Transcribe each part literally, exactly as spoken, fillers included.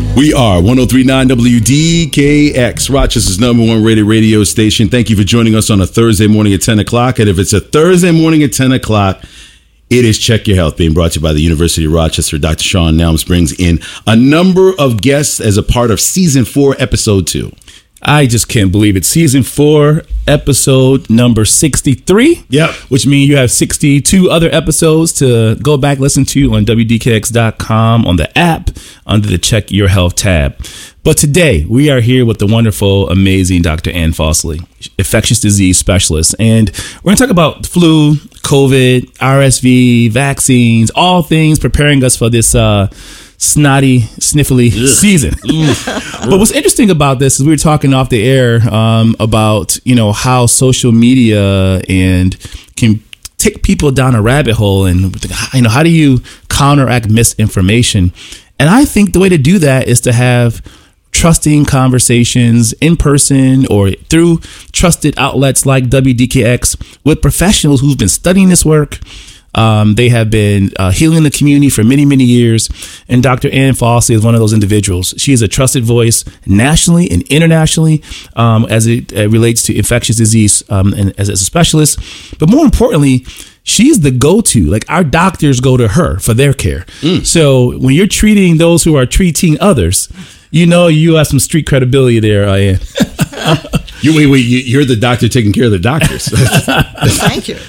We are one oh three point nine W D K X, Rochester's number one rated radio station. Thank you for joining us on a Thursday morning at ten o'clock. And if it's a Thursday morning at ten o'clock, it is Check Your Health, being brought to you by the University of Rochester. Doctor Sean Nelms brings in a number of guests as a part of season four, episode two. I just can't believe it. Season four, episode number sixty-three. Yep. Which means you have sixty-two other episodes to go back, listen to on W D K X dot com, on the app, under the Check Your Health tab. But today, we are here with the wonderful, amazing Doctor Ann Fausley, infectious disease specialist. And we're going to talk about flu, COVID, R S V, vaccines, all things preparing us for this uh snotty, sniffly Ugh. season. But what's interesting about this is we were talking off the air um, about, you know, how social media and can take people down a rabbit hole, and, you know, how do you counteract misinformation? And I think the way to do that is to have trusting conversations in person or through trusted outlets like W D K X with professionals who've been studying this work. Um, they have been uh, healing the community for many, many years. And Doctor Ann Fausley is one of those individuals. She is a trusted voice nationally and internationally um, as it uh, relates to infectious disease um, and as, as a specialist. But more importantly, she's the go-to. Like, our doctors go to her for their care. Mm. So when you're treating those who are treating others, you know you have some street credibility there, Ann. You wait, wait. You, you're the doctor taking care of the doctors. Thank you.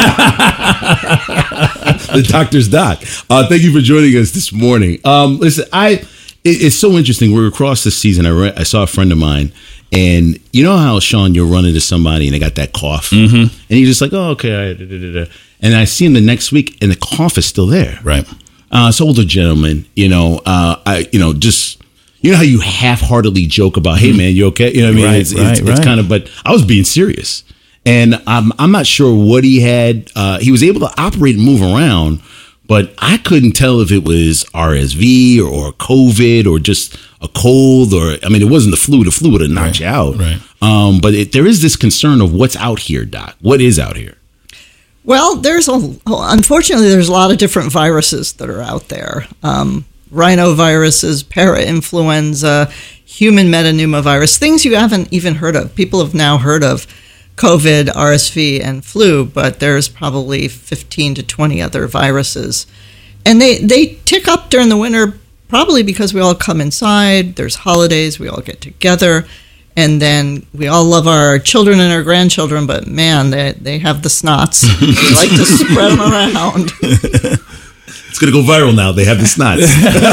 The doctor's doc. Uh, thank you for joining us this morning. Um, listen, I it, it's so interesting. We're across the season. I re- I saw a friend of mine, and you know how, Sean, you'll run into somebody and they got that cough, mm-hmm. and you're just like, oh, okay. Da, da, da, da. And I see him the next week, and the cough is still there. Right. Uh, it's older gentleman. You know, uh, I you know just. You know how you half-heartedly joke about, hey, man, you okay? You know what I mean? Right, it's, right, it's, right. it's kind of, but I was being serious. And I'm, I'm not sure what he had. Uh, he was able to operate and move around, but I couldn't tell if it was R S V or, or COVID or just a cold or, I mean, it wasn't the flu. The flu would have knocked right, you out. Right. Um, but it, there is this concern of what's out here, Doc. What is out here? Well, there's a, unfortunately, there's a lot of different viruses that are out there. Um Rhinoviruses, parainfluenza, human metapneumovirus, things you haven't even heard of. People have now heard of COVID, R S V, and flu, but there's probably fifteen to twenty other viruses. And they, they tick up during the winter, probably because we all come inside, there's holidays, we all get together, and then we all love our children and our grandchildren, but man, they, they have the snots. We like to spread them around. It's going to go viral now. They have the snots.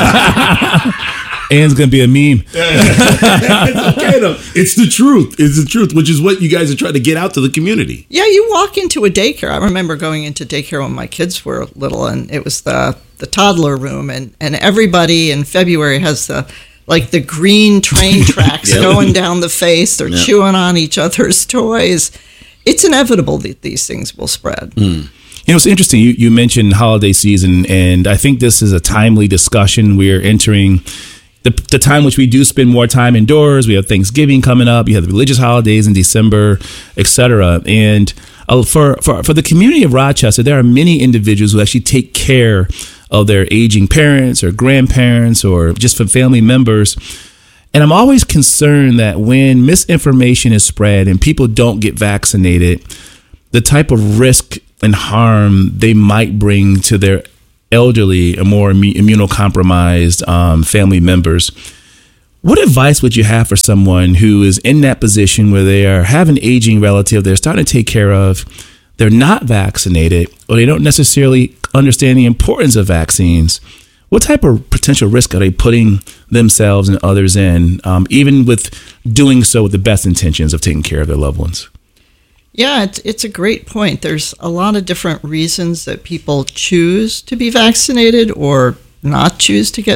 Ann's going to be a meme. It's okay, though. It's the truth. It's the truth, which is what you guys are trying to get out to the community. Yeah, you walk into a daycare. I remember going into daycare when my kids were little, and it was the, the toddler room, and, and everybody in February has the like the green train tracks yep. going down the face. They're yep. chewing on each other's toys. It's inevitable that these things will spread. Mm. You know, it's interesting. You, you mentioned holiday season, and I think this is a timely discussion. We are entering the, the time which we do spend more time indoors. We have Thanksgiving coming up. You have the religious holidays in December, et cetera. And uh, for, for, for the community of Rochester, there are many individuals who actually take care of their aging parents or grandparents or just for family members. And I'm always concerned that when misinformation is spread and people don't get vaccinated, the type of risk and harm they might bring to their elderly or more immunocompromised um, family members. What advice would you have for someone who is in that position where they are have an aging relative they're starting to take care of, they're not vaccinated, or they don't necessarily understand the importance of vaccines? What type of potential risk are they putting themselves and others in, um, even with doing so with the best intentions of taking care of their loved ones? Yeah, it's, it's a great point. There's a lot of different reasons that people choose to be vaccinated or not choose to get